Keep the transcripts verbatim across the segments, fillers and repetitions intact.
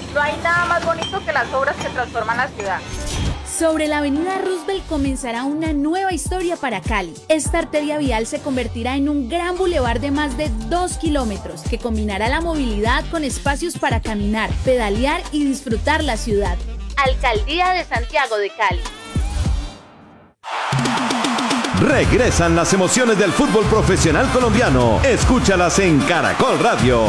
No hay nada más bonito que las obras que transforman la ciudad. Sobre la avenida Roosevelt comenzará una nueva historia para Cali. Esta arteria vial se convertirá en un gran bulevar de más de dos kilómetros que combinará la movilidad con espacios para caminar, pedalear y disfrutar la ciudad. Alcaldía de Santiago de Cali. Regresan las emociones del fútbol profesional colombiano. Escúchalas en Caracol Radio.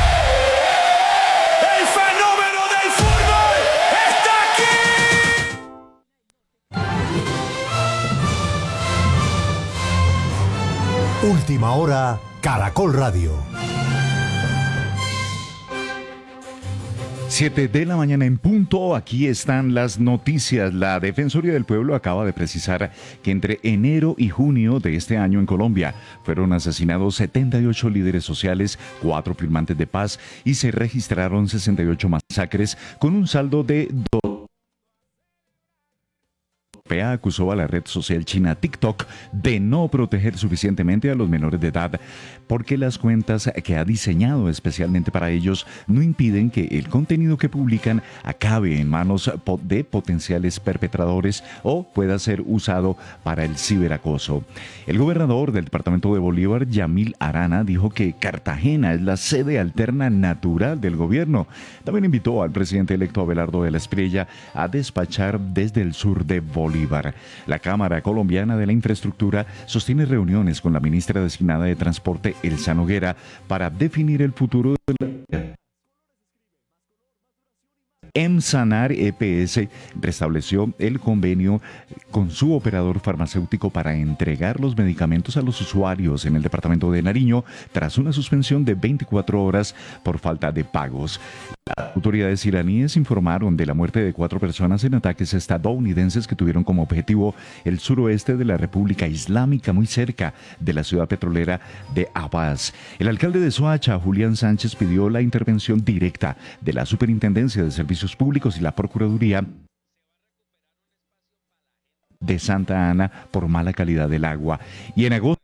Última hora, Caracol Radio. Siete de la mañana en punto, aquí están las noticias. La Defensoría del Pueblo acaba de precisar que entre enero y junio de este año en Colombia fueron asesinados setenta y ocho líderes sociales, cuatro firmantes de paz y se registraron sesenta y ocho masacres con un saldo de dos. Acusó a la red social china TikTok de no proteger suficientemente a los menores de edad porque las cuentas que ha diseñado especialmente para ellos no impiden que el contenido que publican acabe en manos de potenciales perpetradores o pueda ser usado para el ciberacoso. El gobernador del departamento de Bolívar, Yamil Arana, dijo que Cartagena es la sede alterna natural del gobierno. También invitó al presidente electo Abelardo de la Espriella a despachar desde el sur de Bolívar. La Cámara Colombiana de la Infraestructura sostiene reuniones con la ministra designada de Transporte, Elsa Noguera, para definir el futuro de la... Emsanar E P S restableció el convenio con su operador farmacéutico para entregar los medicamentos a los usuarios en el departamento de Nariño tras una suspensión de veinticuatro horas por falta de pagos. Las autoridades iraníes informaron de la muerte de cuatro personas en ataques estadounidenses que tuvieron como objetivo el suroeste de la República Islámica, muy cerca de la ciudad petrolera de Abbas. El alcalde de Soacha, Julián Sánchez, pidió la intervención directa de la Superintendencia de Servicios Públicos y la Procuraduría de Santa Ana por mala calidad del agua. Y en agosto,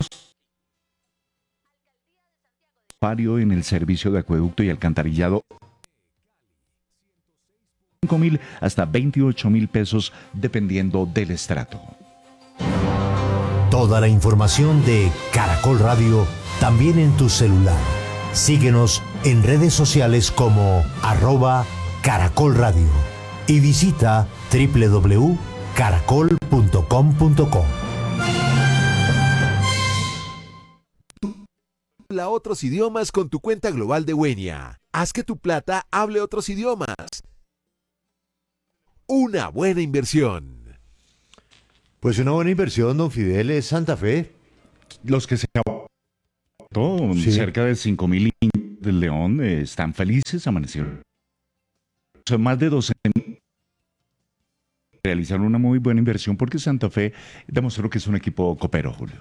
en el servicio de acueducto y alcantarillado, cinco mil hasta veintiocho mil pesos dependiendo del estrato. Toda la información de Caracol Radio también en tu celular. Síguenos en redes sociales como arroba Caracol Radio y visita doble u doble u doble u punto caracol punto com punto co. Habla otros idiomas con tu cuenta global de Wenia. Haz que tu plata hable otros idiomas. Una buena inversión. Pues una buena inversión, don Fidel, es Santa Fe. Los que se ahorró sí. cerca de cinco mil del León eh, están felices, amanecieron. Son más de doce mil. Realizaron una muy buena inversión porque Santa Fe demostró que es un equipo copero, Julio.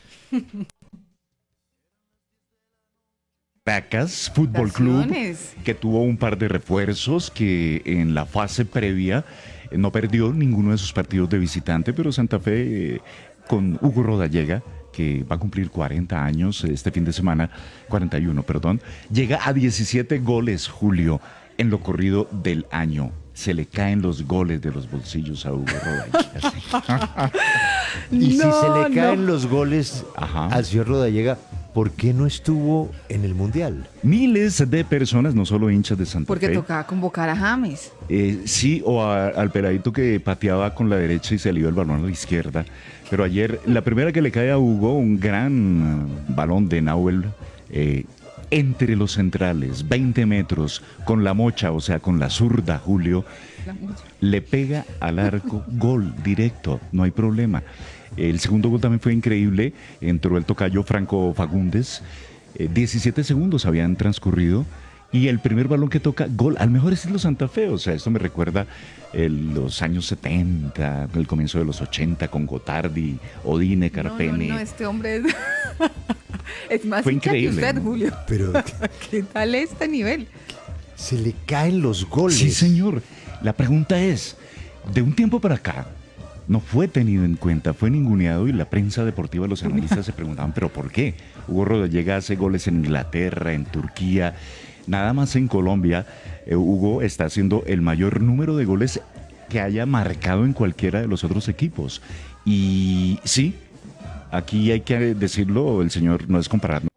Caracas Fútbol Club, que tuvo un par de refuerzos, que en la fase previa eh, no perdió ninguno de sus partidos de visitante, pero Santa Fe eh, con Hugo Rodallega, que va a cumplir cuarenta años este fin de semana, cuarenta y uno, perdón, llega a diecisiete goles, Julio, en lo corrido del año. Se le caen los goles de los bolsillos a Hugo Rodallega. Y no, si se le caen no. los goles Ajá. al señor Rodallega, ¿por qué no estuvo en el Mundial? Miles de personas, no solo hinchas de Santa Porque Fe. Porque tocaba convocar a James. Eh, sí, o a, al peladito que pateaba con la derecha y se le iba el balón a la izquierda. Pero ayer, la primera que le cae a Hugo, un gran uh, balón de Nahuel, eh, entre los centrales, veinte metros, con la mocha, o sea, con la zurda, Julio, le pega al arco, gol directo, no hay problema. El segundo gol también fue increíble, entró el tocayo Franco Fagundes, eh, diecisiete segundos habían transcurrido, y el primer balón que toca, gol, al mejor estilo Santa Fe, o sea, esto me recuerda eh, los años setenta, el comienzo de los ochenta, con Gotardi, Odine, Carpene. No, no, no, este hombre es... Es más fue increíble, que usted, ¿no? Julio. Pero ¿qué tal este nivel? Se le caen los goles. Sí, señor. La pregunta es, de un tiempo para acá, no fue tenido en cuenta, fue ninguneado y la prensa deportiva, los analistas se preguntaban, ¿pero por qué? Hugo Rodallega hace goles en Inglaterra, en Turquía, Nada más en Colombia, eh, Hugo está haciendo el mayor número de goles que haya marcado en cualquiera de los otros equipos. Y sí, aquí hay que decirlo, el señor no es compararnos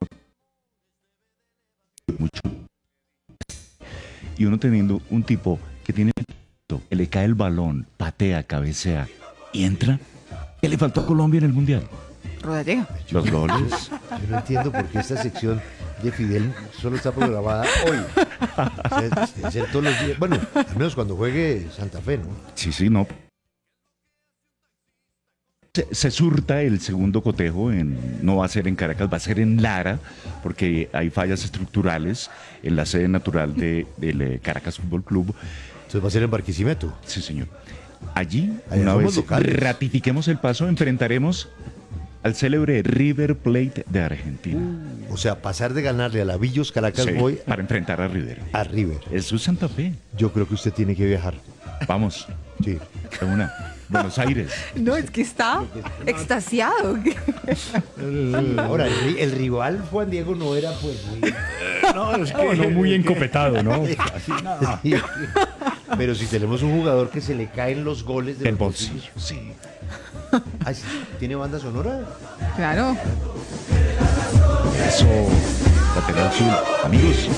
mucho. Y uno teniendo un tipo que tiene, que le cae el balón, patea, cabecea y entra. ¿Qué le faltó a Colombia en el Mundial? Rodallega. Los goles. Yo no entiendo por qué esta sección de Fidel solo está programada hoy. O sea, debe ser todos los días. Bueno, al menos cuando juegue Santa Fe, ¿no? Sí, sí, no. Se, se surta el segundo cotejo, en, no va a ser en Caracas, va a ser en Lara, porque hay fallas estructurales en la sede natural de, del eh, Caracas Fútbol Club. Entonces va a ser en Barquisimeto. Sí, señor. Allí, Allá una somos vez locales. ratifiquemos el paso, enfrentaremos al célebre River Plate de Argentina. O sea, pasar de ganarle a la Villos Caracas Sí, Boy para enfrentar a River. a River. Eso es Santa Fe. Yo creo que usted tiene que viajar. Vamos, Sí. de una. Buenos Aires. No, es que está extasiado. Ahora, el, ri- el rival Juan Diego no era pues muy... No, es No, no muy encopetado, ¿no? Sí. Pero si tenemos un jugador que se le caen los goles de el los bolsillo, bolsillos. sí. Ay, sí, ¿tiene banda sonora? Claro. Eso, lateral sur. Amigos,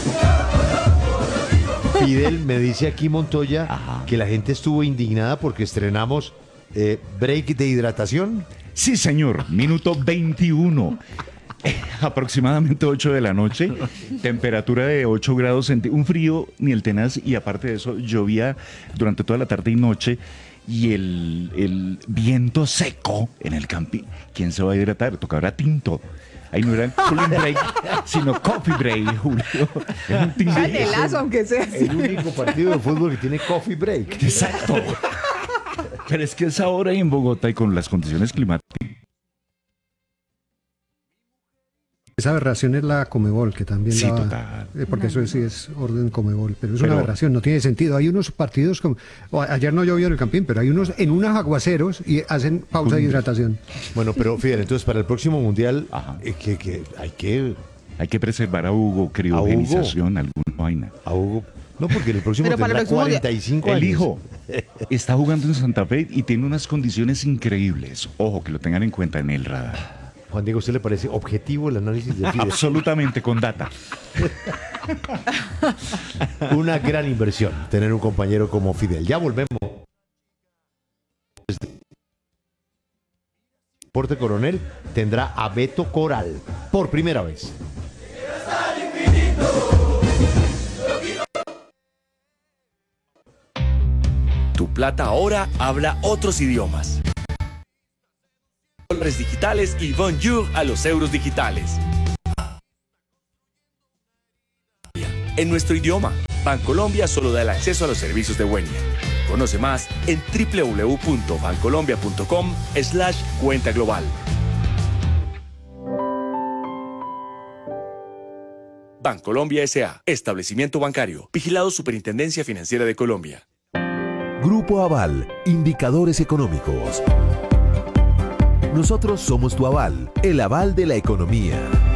Fidel, me dice aquí Montoya Ajá. que la gente estuvo indignada porque estrenamos eh, break de hidratación. sí señor, minuto veintiuno. Eh, aproximadamente ocho de la noche, temperatura de ocho grados centígrados, un frío ni el tenaz, y aparte de eso llovía durante toda la tarde y noche, y el, el viento seco en el camping. ¿Quién se va a hidratar? Tocaba tinto. Ahí no era el cooling break, sino coffee break, Julio. Era un tinto. Canelazo, aunque sea así. El único partido de fútbol que tiene coffee break. Exacto. Pero es que es ahora en Bogotá y con las condiciones climáticas. Esa aberración es la Comebol, que también Sí, la... total. eh, porque eso sí es orden Comebol, pero es Pero- una aberración, no tiene sentido. Hay unos partidos como... o ayer no llovió en el Campín, pero hay unos en unos aguaceros y hacen pausa de hidratación. Bueno, pero Fidel, entonces para el próximo mundial Ajá. eh, que, que hay que Hay que preservar a Hugo, criogenización, alguna vaina. a Hugo. No, porque el próximo Pero para tendrá el próximo día- cuarenta y cinco El años. hijo está jugando en Santa Fe y tiene unas condiciones increíbles. Ojo, que lo tengan en cuenta en el radar. Juan Diego, ¿a usted le parece objetivo el análisis de Fidel? Absolutamente, con data. Una gran inversión tener un compañero como Fidel. Ya volvemos. Porte Coronel tendrá a Beto Coral por primera vez. Tu plata ahora habla otros idiomas. Dólares digitales y bonjour a los euros digitales. En nuestro idioma, Bancolombia solo da el acceso a los servicios de Wenia. Conoce más en w w w punto bancolombia punto com slash cuenta global. Bancolombia S A, establecimiento bancario, vigilado Superintendencia Financiera de Colombia. Grupo Aval, indicadores económicos. Nosotros somos tu aval, el aval de la economía.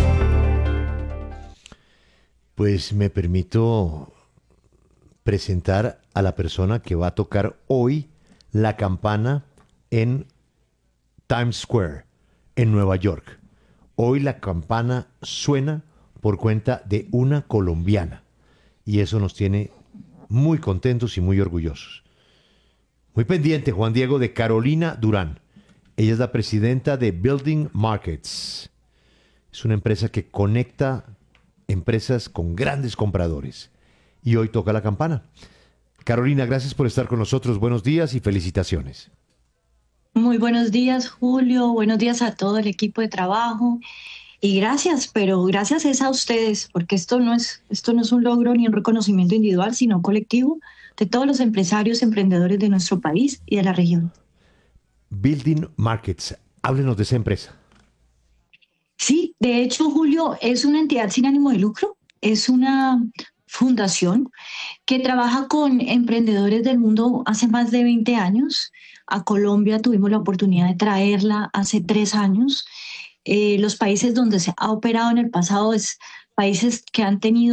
Pues me permito presentar a la persona que va a tocar hoy la campana en Times Square, en Nueva York. Hoy la campana suena por cuenta de una colombiana y eso nos tiene muy contentos y muy orgullosos. Muy pendiente, Juan Diego, de Carolina Durán. Ella es la presidenta de Building Markets. Es una empresa que conecta empresas con grandes compradores. Y hoy toca la campana. Carolina, gracias por estar con nosotros. Buenos días y felicitaciones. Muy buenos días, Julio. Buenos días a todo el equipo de trabajo. Y gracias, pero gracias es a ustedes, porque esto no es, esto no es un logro ni un reconocimiento individual, sino colectivo de todos los empresarios, emprendedores de nuestro país y de la región. Building Markets, háblenos de esa empresa. Sí, de hecho, Julio, es una entidad sin ánimo de lucro, es una fundación que trabaja con emprendedores del mundo hace más de veinte años. A Colombia tuvimos la oportunidad de traerla hace tres años. Eh, los países donde se ha operado en el pasado es países que han tenido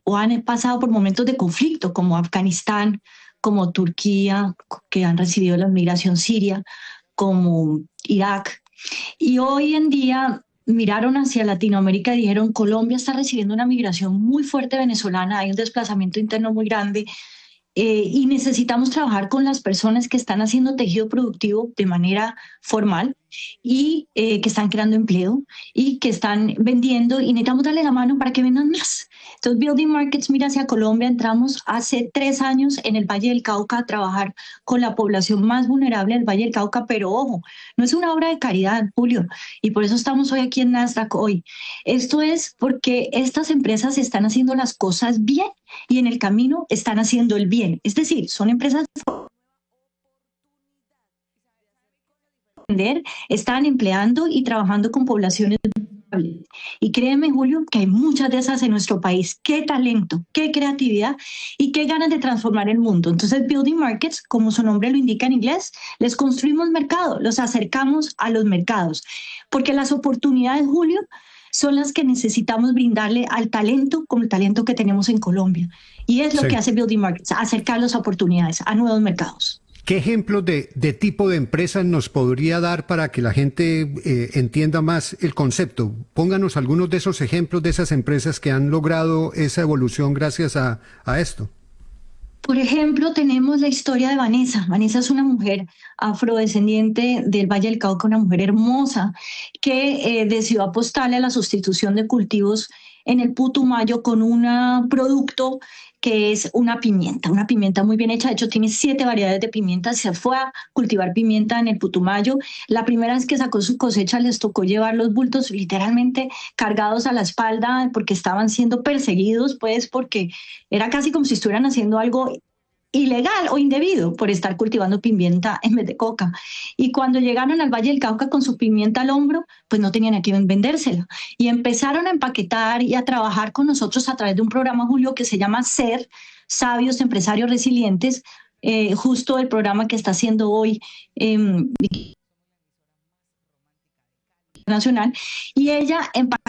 o han pasado por momentos de conflicto, como Afganistán, como Turquía, que han recibido la migración siria, como Irak. Y hoy en día miraron hacia Latinoamérica y dijeron, Colombia está recibiendo una migración muy fuerte venezolana, hay un desplazamiento interno muy grande, eh, y necesitamos trabajar con las personas que están haciendo tejido productivo de manera formal y eh, que están creando empleo y que están vendiendo, y necesitamos darle la mano para que vendan más. Entonces, Building Markets mira hacia Colombia. Entramos hace tres años en el Valle del Cauca a trabajar con la población más vulnerable del Valle del Cauca, pero ojo, no es una obra de caridad, Julio, y por eso estamos hoy aquí en Nasdaq hoy. Esto es porque estas empresas están haciendo las cosas bien y en el camino están haciendo el bien. Es decir, son empresas están empleando y trabajando con poblaciones vulnerables. Y créeme, Julio, que hay muchas de esas en nuestro país. Qué talento, qué creatividad y qué ganas de transformar el mundo. Entonces, Building Markets, como su nombre lo indica en inglés, les construimos mercado, los acercamos a los mercados. Porque las oportunidades, Julio, son las que necesitamos brindarle al talento como el talento que tenemos en Colombia. Y es lo Sí. que hace Building Markets, acercar las oportunidades a nuevos mercados. ¿Qué ejemplos de, de tipo de empresas nos podría dar para que la gente eh, entienda más el concepto? Pónganos algunos de esos ejemplos de esas empresas que han logrado esa evolución gracias a, a esto. Por ejemplo, tenemos la historia de Vanessa. Vanessa es una mujer afrodescendiente del Valle del Cauca, una mujer hermosa que eh, decidió apostarle a la sustitución de cultivos en el Putumayo con un producto que es una pimienta, una pimienta muy bien hecha. De hecho, tiene siete variedades de pimienta. Se fue a cultivar pimienta en el Putumayo. La primera vez que sacó su cosecha les tocó llevar los bultos literalmente cargados a la espalda porque estaban siendo perseguidos, pues porque era casi como si estuvieran haciendo algo ilegal o indebido por estar cultivando pimienta en vez de coca. Y cuando llegaron al Valle del Cauca con su pimienta al hombro, pues no tenían a quién vendérsela. Y empezaron a empaquetar y a trabajar con nosotros a través de un programa, Julio, que se llama SER, Sabios Empresarios Resilientes, eh, justo el programa que está haciendo hoy eh, nacional. Y ella empacó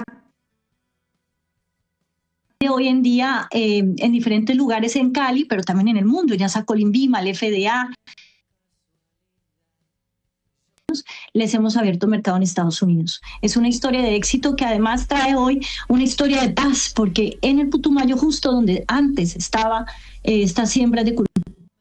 hoy en día eh, en diferentes lugares en Cali, pero también en el mundo. Ya sacó el INVIMA, el F D A. Les hemos abierto mercado en Estados Unidos. Es una historia de éxito que además trae hoy una historia de paz, porque en el Putumayo, justo donde antes estaba eh, esta siembra de cultura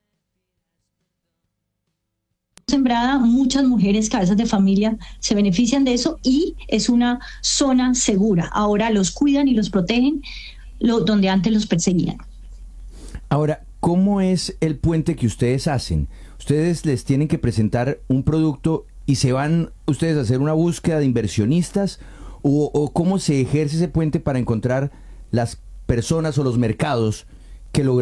sembrada, muchas mujeres, cabezas de familia se benefician de eso y es una zona segura. Ahora los cuidan y los protegen, lo, donde antes los perseguían. Ahora, ¿cómo es el puente que ustedes hacen? Ustedes les tienen que presentar un producto y se van ustedes a hacer una búsqueda de inversionistas, o, o cómo se ejerce ese puente para encontrar las personas o los mercados que logran